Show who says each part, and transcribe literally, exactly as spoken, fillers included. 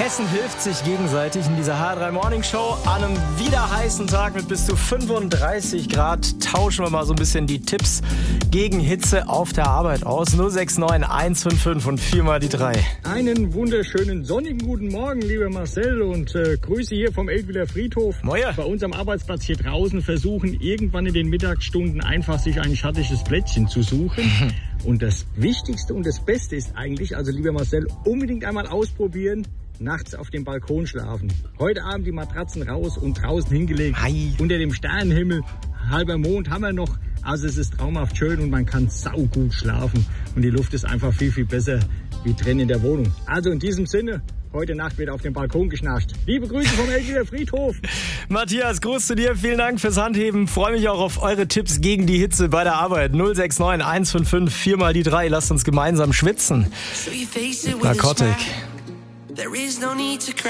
Speaker 1: Hessen hilft sich gegenseitig in dieser H drei Morning Show. An einem wieder heißen Tag mit bis zu fünfunddreißig Grad tauschen wir mal so ein bisschen die Tipps gegen Hitze auf der Arbeit aus. null sechs neun eins fünf fünf und viermal die drei.
Speaker 2: Einen wunderschönen sonnigen guten Morgen, lieber Marcel, und äh, Grüße hier vom Eltwiler Friedhof.
Speaker 1: Moje.
Speaker 2: Bei uns am Arbeitsplatz hier draußen versuchen irgendwann in den Mittagsstunden einfach sich ein schattiges Plätzchen zu suchen. Und das Wichtigste und das Beste ist eigentlich, also lieber Marcel, unbedingt einmal ausprobieren, nachts auf dem Balkon schlafen. Heute Abend die Matratzen raus und draußen hingelegt.
Speaker 1: Ei.
Speaker 2: Unter dem Sternenhimmel, halber Mond haben wir noch. Also es ist traumhaft schön und man kann saugut schlafen. Und die Luft ist einfach viel, viel besser wie drin in der Wohnung. Also in diesem Sinne, heute Nacht wird auf dem Balkon geschnarcht. Liebe Grüße vom Eltwiler Friedhof.
Speaker 1: Matthias, Gruß zu dir. Vielen Dank fürs Handheben. Freue mich auch auf eure Tipps gegen die Hitze bei der Arbeit. null sechs neun eins fünf fünf, viermal die drei. Lasst uns gemeinsam schwitzen. Narkotik.